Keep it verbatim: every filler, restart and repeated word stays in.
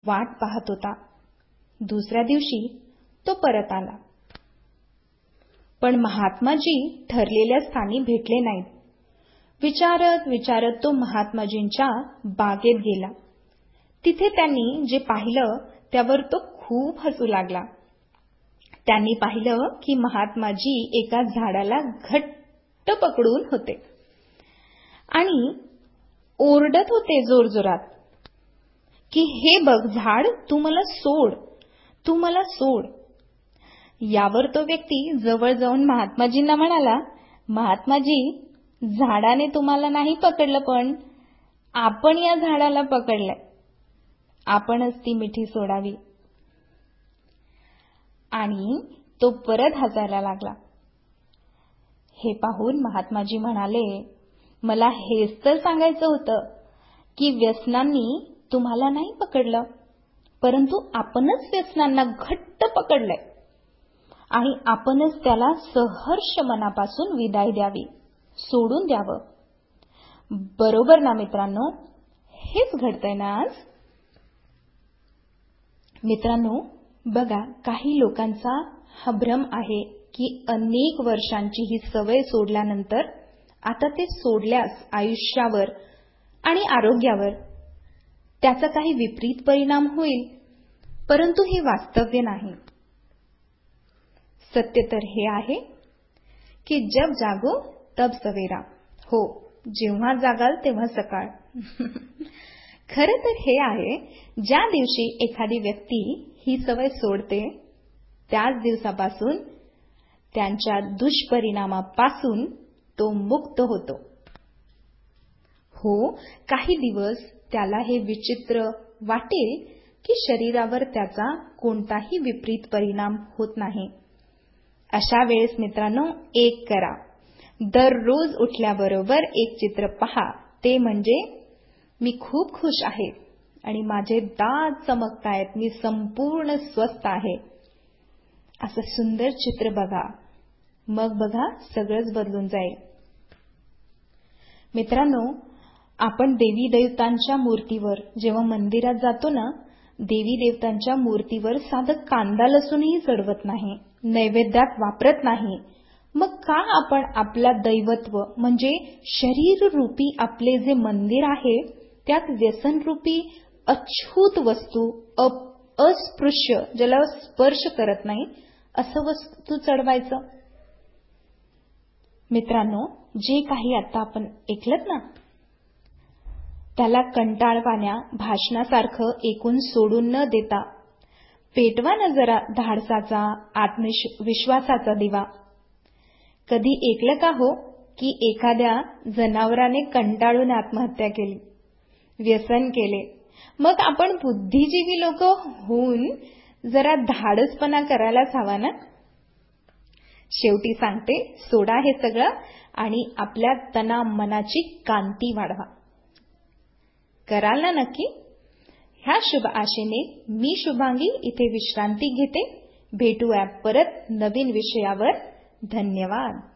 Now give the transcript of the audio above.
वाट पाहत होता. दुसऱ्या दिवशी तो परत आला. पण महात्माजी ठरलेल्या स्थानी भेटले नाहीत. विचारत विचारत तो महात्माजींच्या बागेत गेला. तिथे त्यांनी जे पाहिलं त्यावर तो खूप हसू लागला. त्यांनी पाहिलं की महात्माजी एका झाडाला घट्ट पकडून होते आणि ओरडत होते जोरजोरात की हे बघ झाड, तू मला सोड, तू मला सोड. यावर तो व्यक्ती जवळ जाऊन महात्माजींना म्हणाला, महात्माजी, झाडाने तुम्हाला नाही पकडलं, पण आपण या झाडाला पकडलंय. आपणच ती मिठी सोडावी. आणि तो परत हसायला लागला. हे पाहून महात्माजी म्हणाले, मला हेच तर सांगायचं होतं की व्यसनांनी तुम्हाला नाही पकडलं, परंतु आपणच व्यसनांना घट्ट पकडलंय आणि आपणच त्याला सहर्ष मनापासून विदाई द्यावी, सोडून द्यावं. बरोबर ना मित्रांनो? हेच घडतंय ना आज. मित्रांनो, बघा, काही लोकांचा हा भ्रम आहे की अनेक वर्षांची ही सवय सोडल्यानंतर आता ते सोडल्यास आयुष्यावर आणि आरोग्यावर त्याचा काही विपरीत परिणाम होईल, परंतु हे वास्तव्य नाही. सत्य तर हे आहे की जब जागो तब सवेरा. हो, जेव्हा जागाल तेव्हा सकाळ. खरं तर हे आहे, ज्या दिवशी एखादी व्यक्ती ही सवय सोडते त्याच दिवसापासून त्यांच्या दुष्परिणामापासून तो मुक्त होतो. हो, काही दिवस त्याला हे विचित्र वाटेल की शरीरावर त्याचा कोणताही विपरीत परिणाम होत नाही. अशा वेळेस मित्रांनो, एक करा. दररोज उठल्याबरोबर एक चित्र पहा. ते म्हणजे, मी खूप खुश आहे आणि माझे दात चमकतायत, मी संपूर्ण स्वस्थ आहे. असं सुंदर चित्र बघा. मग बघा, सगळंच बदलून जाईल. मित्रांनो, आपण देवी देवतांच्या मूर्तीवर जेव्हा मंदिरात जातो ना, देवी देवतांच्या मूर्तीवर साधं कांदा लसूणही चढवत नाही, नैवेद्यात वापरत नाही. मग का आपण आपला दैवत्व म्हणजे शरीर रूपी आपले जे मंदिर आहे त्यात व्यसन रूपी अछूत वस्तू, अस्पृश्य, ज्याला स्पर्श करत नाही, असं वस्तू चढवायचं? मित्रांनो, जे काही आता आपण ऐकलत ना, त्याला कंटाळवाण्या भाषणासारखं ऐकून सोडून न देता पेटवा ना जरा धाडसाचा, आत्मविश्वासाचा दिवा. कधी ऐकलं का हो की एखाद्या जनावराने कंटाळून आत्महत्या केली, व्यसन केले? मग आपण बुद्धिजीवी लोक होऊन जरा धाडसपणा करायलाच हवा ना. शेवटी सांगते, सोडा हे सगळं आणि आपल्या तना मनाची कांती वाढवा. कराल ना नक्की? ह्या शुभ आशेने मी शुभांगी इथे विश्रांती घेते. भेटूया परत नवीन विषयावर. धन्यवाद.